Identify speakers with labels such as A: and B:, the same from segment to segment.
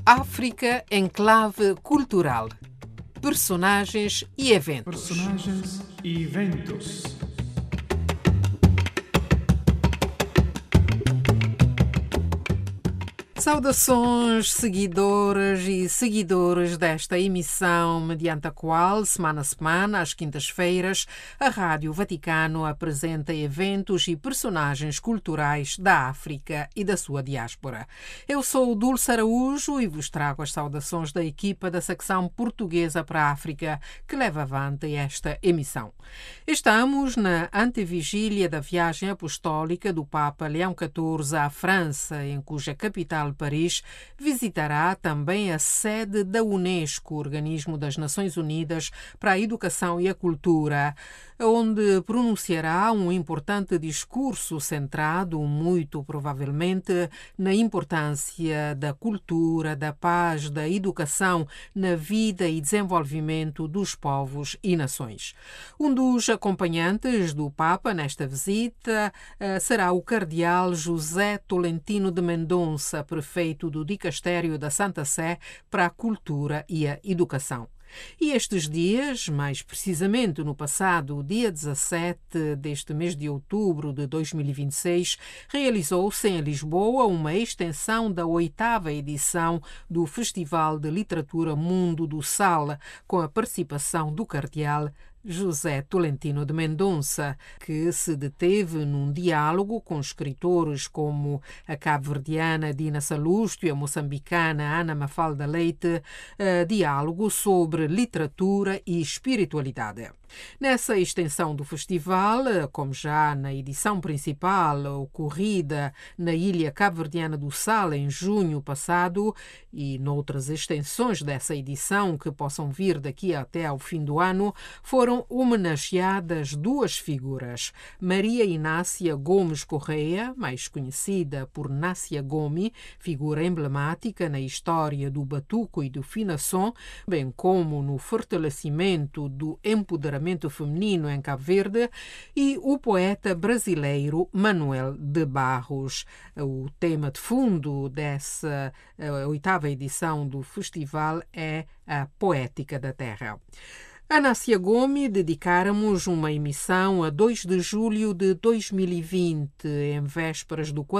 A: África em clave cultural. Personagens e eventos. Saudações, seguidoras e seguidores desta emissão, mediante a qual, semana a semana, às quintas-feiras, a Rádio Vaticano apresenta eventos e personagens culturais da África e da sua diáspora. Eu sou Dulce Araújo e vos trago as saudações da equipa da secção portuguesa para a África que leva avante esta emissão. Estamos na antevigília da viagem apostólica do Papa Leão XIV à França, em cuja capital Paris, visitará também a sede da Unesco, Organismo das Nações Unidas para a Educação e a Cultura, onde pronunciará um importante discurso centrado, muito provavelmente, na importância da cultura, da paz, da educação na vida e desenvolvimento dos povos e nações. Um dos acompanhantes do Papa nesta visita será o cardeal José Tolentino de Mendonça, prefeito do Dicastério da Santa Sé para a Cultura e a Educação. E estes dias, mais precisamente no passado dia 17 deste mês de outubro de 2026, realizou-se em Lisboa uma extensão da 8ª edição do Festival de Literatura Mundo do Sal, com a participação do cardeal José Tolentino de Mendonça, que se deteve num diálogo com escritores como a cabo-verdiana Dina Salustio e a moçambicana Ana Mafalda Leite, diálogo sobre literatura e espiritualidade. Nessa extensão do festival, como já na edição principal ocorrida na ilha cabo-verdiana do Sal em junho passado e noutras extensões dessa edição que possam vir daqui até ao fim do ano, foram homenageadas duas figuras. Maria Inácia Gomes Correia, mais conhecida por Nácia Gomi, figura emblemática na história do batuco e do finação, bem como no fortalecimento do empoderamento feminino em Cabo Verde, e o poeta brasileiro Manuel de Barros. O tema de fundo dessa 8ª edição do festival é a poética da terra. A Nácia Gomi dedicáramos uma emissão a 2 de julho de 2020, em vésperas do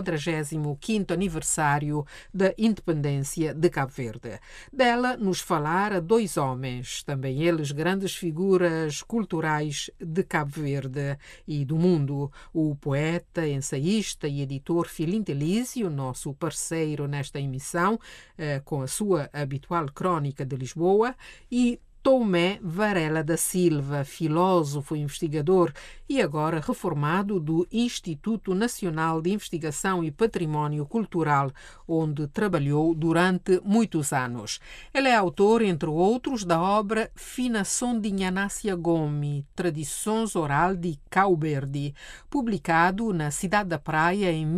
A: 45º aniversário da independência de Cabo Verde. Dela nos falara dois homens, também eles grandes figuras culturais de Cabo Verde e do mundo: o poeta, ensaísta e editor Filinto Elísio, nosso parceiro nesta emissão, com a sua habitual crónica de Lisboa, e Tomé Varela da Silva, filósofo e investigador e agora reformado do Instituto Nacional de Investigação e Património Cultural, onde trabalhou durante muitos anos. Ele é autor, entre outros, da obra Finação de Nácia Gomi, Tradições Oral de Cabo Verde, publicado na Cidade da Praia em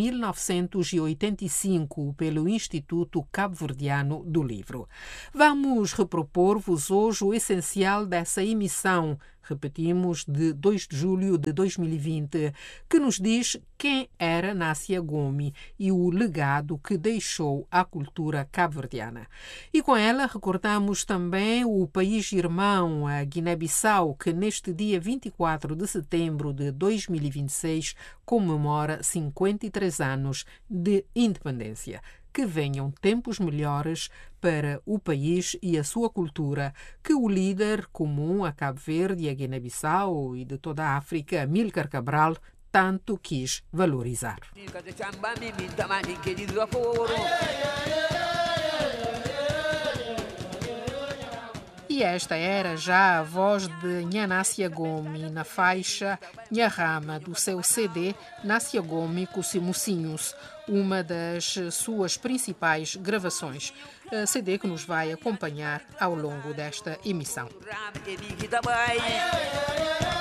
A: 1985 pelo Instituto Cabo-Verdiano do Livro. Vamos repropor-vos hoje o essencial dessa emissão, repetimos, de 2 de julho de 2020, que nos diz quem era Nácia Gomi e o legado que deixou à cultura cabo-verdiana. E com ela recordamos também o país irmão, a Guiné-Bissau, que neste dia 24 de setembro de 2026 comemora 53 anos de independência. Que venham tempos melhores para o país e a sua cultura, que o líder comum a Cabo Verde e a Guiné-Bissau e de toda a África, Amílcar Cabral, tanto quis valorizar. E esta era já a voz de Nácia Gomi na faixa Nha Rama do seu CD Nácia Gomi com Mocinhos, uma das suas principais gravações, CD que nos vai acompanhar ao longo desta emissão.